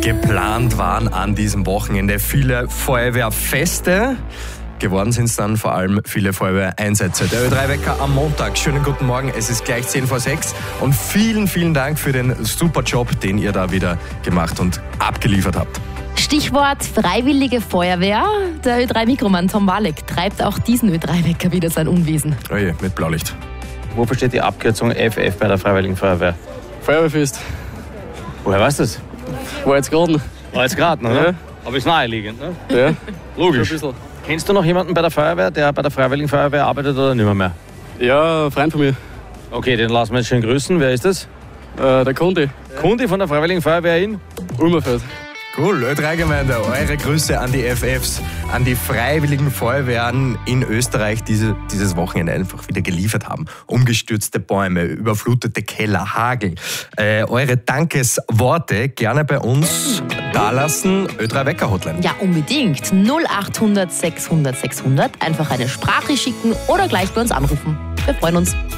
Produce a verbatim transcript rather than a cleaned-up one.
Geplant waren an diesem Wochenende viele Feuerwehrfeste. Geworden sind es dann vor allem viele Feuerwehreinsätze. Der Ö drei Wecker am Montag. Schönen guten Morgen, es ist gleich zehn vor sechs. Und vielen, vielen Dank für den super Job, den ihr da wieder gemacht und abgeliefert habt. Stichwort Freiwillige Feuerwehr. Der Ö drei Mikromann Tom Walek treibt auch diesen Ö drei Wecker wieder sein Unwesen. Oje, mit Blaulicht. Wofür steht die Abkürzung F F bei der Freiwilligen Feuerwehr? Feuerwehrfest. Woher weißt du das? War jetzt gerade. War jetzt gerade, ne? Ja. Aber ist naheliegend, ne? Ja, Logisch. schon ein Kennst du noch jemanden bei der Feuerwehr, der bei der Freiwilligen Feuerwehr arbeitet oder nicht mehr? mehr? bisschen. Ja, ein Freund von mir. Okay, den lassen wir jetzt schön grüßen. Wer ist das? Äh, der Kunde. Kundi von der Freiwilligen Feuerwehr in? Ulmerfeld. Cool, Ö drei Gemeinde, eure Grüße an die F Fs, an die Freiwilligen Feuerwehren in Österreich, die diese, dieses Wochenende einfach wieder geliefert haben. Umgestürzte Bäume, überflutete Keller, Hagel. Äh, eure Dankesworte gerne bei uns dalassen, Ö drei Wecker Hotline. Ja, unbedingt. null achthundert sechshundert sechshundert. Einfach eine Sprache schicken oder gleich bei uns anrufen. Wir freuen uns.